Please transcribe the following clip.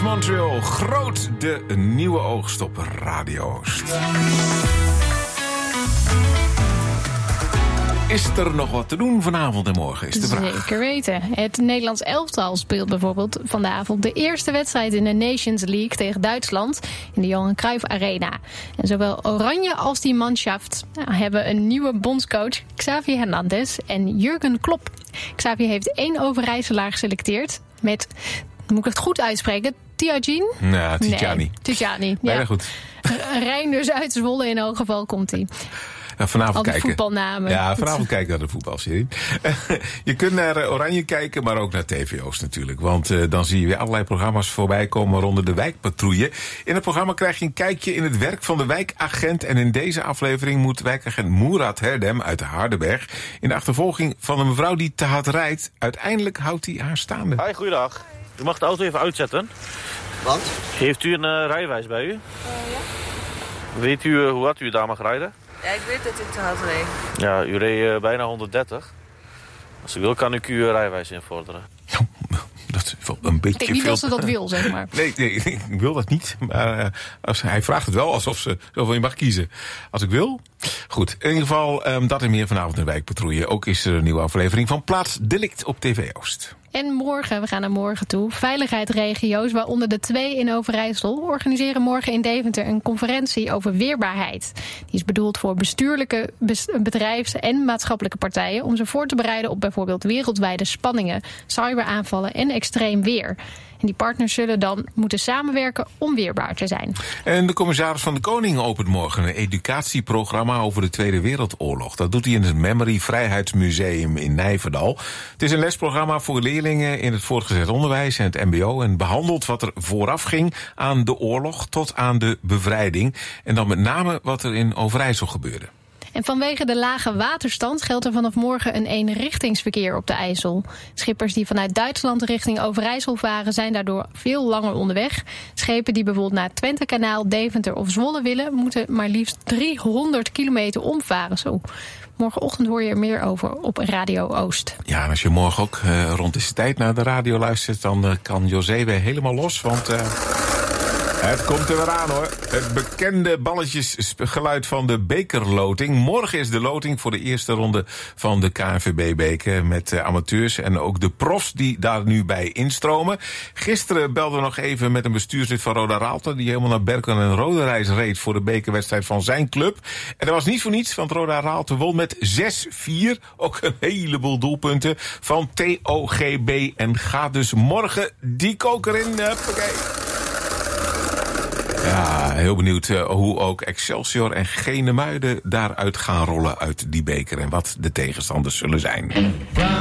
Montreal. Groot, de nieuwe oogst op Radio Oost. Is er nog wat te doen vanavond en morgen, is de vraag. Zeker weten. Het Nederlands elftal speelt bijvoorbeeld vanavond de eerste wedstrijd in de Nations League tegen Duitsland in de Johan Cruijff Arena. En zowel Oranje als die Mannschaft hebben een nieuwe bondscoach, Xavi Hernandez en Jurgen Klopp. Xavi heeft 1 Overijsselaar geselecteerd met, moet ik het goed uitspreken, Tijani? Nou, Tijani. Tijani, ja. Bijna goed. Rijn dus uit Zwolle in elk geval komt hij. Ja, vanavond kijken. Voetbalnamen. Ja, vanavond kijken naar de voetbalserie. Je kunt naar Oranje kijken, maar ook naar TV Oost natuurlijk. Want dan zie je weer allerlei programma's voorbij komen rond de wijkpatrouille. In het programma krijg je een kijkje in het werk van de wijkagent. En in deze aflevering moet wijkagent Moerad Herdem uit Hardenberg in de achtervolging van een mevrouw die te hard rijdt. Uiteindelijk houdt hij haar staande. Hi, goeiedag. U mag de auto even uitzetten. Want? Heeft u een rijbewijs bij u? Ja. Weet u hoe hard u daar mag rijden? Ja, ik weet dat ik te hard reed. Ja, u reed bijna 130. Als u wil, kan ik uw rijbewijs invorderen. Dat is wel een beetje Ik denk niet veel. dat ze dat wil, zeg maar. Nee, ik wil dat niet. Maar hij vraagt het wel alsof ze zoveel je mag kiezen. Als ik wil. Goed, in ieder geval dat en meer vanavond in de wijkpatrouille. Ook is er een nieuwe aflevering van Plaats Delict op TV Oost. En morgen, we gaan naar morgen toe. Veiligheidsregio's, waaronder de 2 in Overijssel, organiseren morgen in Deventer een conferentie over weerbaarheid. Die is bedoeld voor bestuurlijke, bedrijfs- en maatschappelijke partijen om ze voor te bereiden op bijvoorbeeld wereldwijde spanningen, cyberaanvallen en extreem weer. En die partners zullen dan moeten samenwerken om weerbaar te zijn. En de commissaris van de Koning opent morgen een educatieprogramma over de Tweede Wereldoorlog. Dat doet hij in het Memory Vrijheidsmuseum in Nijverdal. Het is een lesprogramma voor leerlingen in het voortgezet onderwijs en het mbo... en behandelt wat er vooraf ging aan de oorlog tot aan de bevrijding. En dan met name wat er in Overijssel gebeurde. En vanwege de lage waterstand geldt er vanaf morgen een eenrichtingsverkeer op de IJssel. Schippers die vanuit Duitsland richting Overijssel varen zijn daardoor veel langer onderweg. Schepen die bijvoorbeeld naar het Twentekanaal, Deventer of Zwolle willen, moeten maar liefst 300 kilometer omvaren. Zo. Morgenochtend hoor je er meer over op Radio Oost. Ja, en als je morgen ook rond deze tijd naar de radio luistert, dan kan José weer helemaal los, want het komt er weer aan, hoor. Het bekende balletjesgeluid van de bekerloting. Morgen is de loting voor de eerste ronde van de KNVB-beker met amateurs en ook de profs die daar nu bij instromen. Gisteren belden we nog even met een bestuurslid van Roda Raalte die helemaal naar Berkel en Roderijs reed voor de bekerwedstrijd van zijn club. En dat was niet voor niets, want Roda Raalte won met 6-4. Ook een heleboel doelpunten van TOGB en gaat dus morgen die koker in. Hoppakee. Ja, heel benieuwd hoe ook Excelsior en Genemuiden daaruit gaan rollen uit die beker en wat de tegenstanders zullen zijn.